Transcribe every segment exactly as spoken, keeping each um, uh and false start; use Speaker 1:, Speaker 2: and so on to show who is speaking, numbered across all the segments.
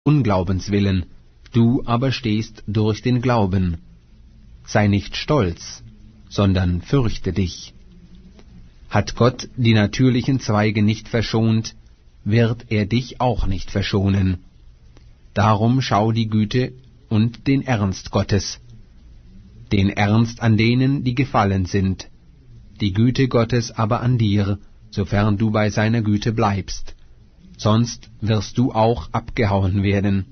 Speaker 1: Unglaubens willen, du aber stehst durch den Glauben. Sei nicht stolz, sondern fürchte dich. Hat Gott die natürlichen Zweige nicht verschont, wird er dich auch nicht verschonen. Darum schau die Güte und den Ernst Gottes, den Ernst an denen, die gefallen sind, die Güte Gottes aber an dir, sofern du bei seiner Güte bleibst, sonst wirst du auch abgehauen werden.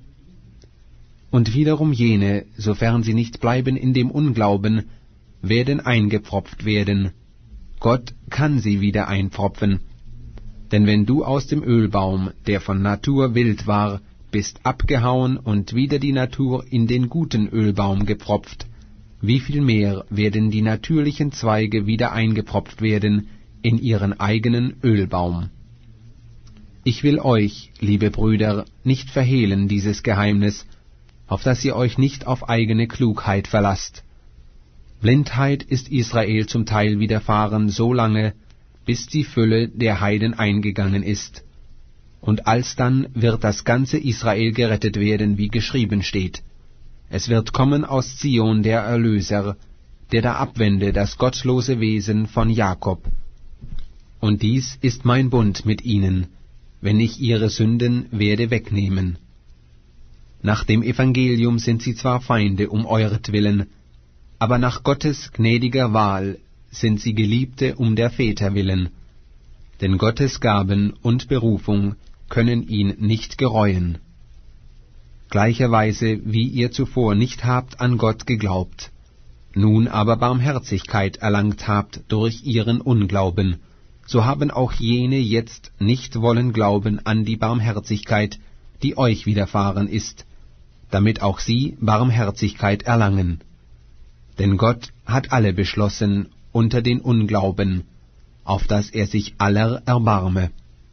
Speaker 1: Und wiederum jene, sofern sie nicht bleiben in dem Unglauben, werden eingepfropft werden. Gott kann sie wieder einpfropfen. Denn wenn du aus dem Ölbaum, der von Natur wild war, bist abgehauen und wieder die Natur in den guten Ölbaum gepfropft, wie viel mehr werden die natürlichen Zweige wieder eingepfropft werden in ihren eigenen Ölbaum. Ich will euch, liebe Brüder, nicht verhehlen dieses Geheimnis, auf dass ihr euch nicht auf eigene Klugheit verlasst. Blindheit ist Israel zum Teil widerfahren so lange, bis die Fülle der Heiden eingegangen ist. Und alsdann wird das ganze Israel gerettet werden, wie geschrieben steht. Es wird kommen aus Zion der Erlöser, der da abwende das gottlose Wesen von Jakob. Und dies ist mein Bund mit ihnen, wenn ich ihre Sünden werde wegnehmen. Nach dem Evangelium sind sie zwar Feinde um euretwillen, aber nach Gottes gnädiger Wahl sind sie Geliebte um der Väter willen. Denn Gottes Gaben und Berufung können ihn nicht gereuen. Gleicherweise wie ihr zuvor nicht habt an Gott geglaubt, nun aber Barmherzigkeit erlangt habt durch ihren Unglauben, so haben auch jene jetzt nicht wollen glauben an die Barmherzigkeit, die euch widerfahren ist, damit auch sie Barmherzigkeit erlangen. Denn Gott hat alle beschlossen unter den Unglauben, auf dass er sich aller erbarme.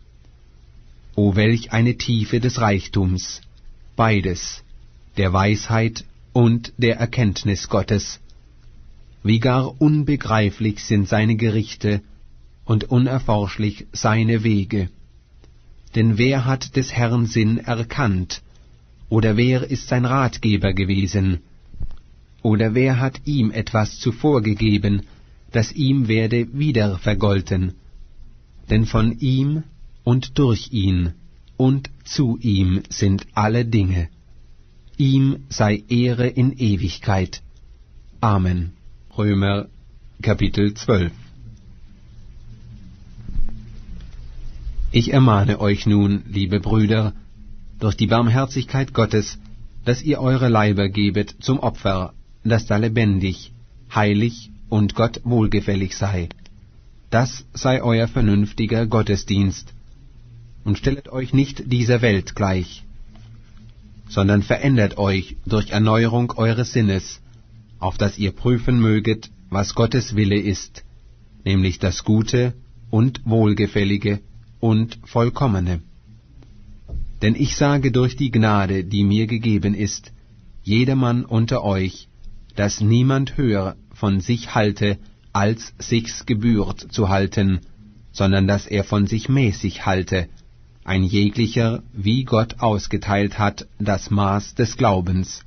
Speaker 1: O welch eine Tiefe des Reichtums, beides, der Weisheit und der Erkenntnis Gottes! Wie gar unbegreiflich sind seine Gerichte und unerforschlich seine Wege. Denn wer hat des Herrn Sinn erkannt, oder wer ist sein Ratgeber gewesen? Oder wer hat ihm etwas zuvor gegeben, das ihm werde wieder vergolten? Denn von ihm und durch ihn und zu ihm sind alle Dinge. Ihm sei Ehre in Ewigkeit. Amen. Römer Kapitel zwölf. Ich ermahne euch nun, liebe Brüder, durch die Barmherzigkeit Gottes, dass ihr eure Leiber gebet zum Opfer, das da lebendig, heilig und Gott wohlgefällig sei. Das sei euer vernünftiger Gottesdienst. Und stellet euch nicht dieser Welt gleich, sondern verändert euch durch Erneuerung eures Sinnes, auf dass ihr prüfen möget, was Gottes Wille ist, nämlich das Gute und Wohlgefällige und Vollkommene. Denn ich sage durch die Gnade, die mir gegeben ist, jedermann unter euch, dass niemand höher von sich halte, als sich's gebührt zu halten, sondern dass er von sich mäßig halte, ein jeglicher, wie Gott ausgeteilt hat, das Maß des Glaubens.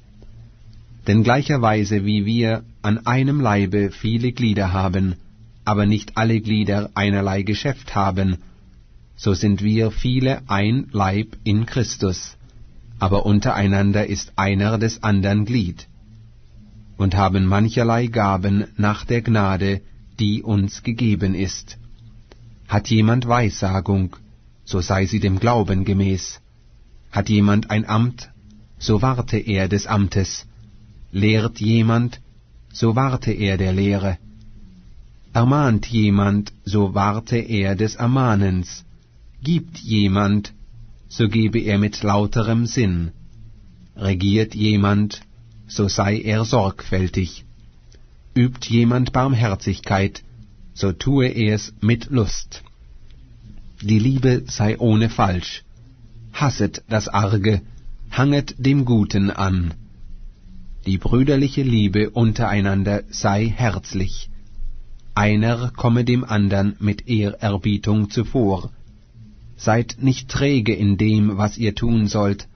Speaker 1: Denn gleicherweise wie wir an einem Leibe viele Glieder haben, aber nicht alle Glieder einerlei Geschäft haben, so sind wir viele ein Leib in Christus, aber untereinander ist einer des andern Glied, und haben mancherlei Gaben nach der Gnade, die uns gegeben ist. Hat jemand Weissagung, so sei sie dem Glauben gemäß. Hat jemand ein Amt, so warte er des Amtes. Lehrt jemand, so warte er der Lehre. Ermahnt jemand, so warte er des Ermahnens. Gibt jemand, so gebe er mit lauterem Sinn. Regiert jemand, so sei er sorgfältig. Übt jemand Barmherzigkeit, so tue er's mit Lust. Die Liebe sei ohne Falsch. Hasset das Arge, hanget dem Guten an. Die brüderliche Liebe untereinander sei herzlich. Einer komme dem andern mit Ehrerbietung zuvor. Seid nicht träge in dem, was ihr tun sollt,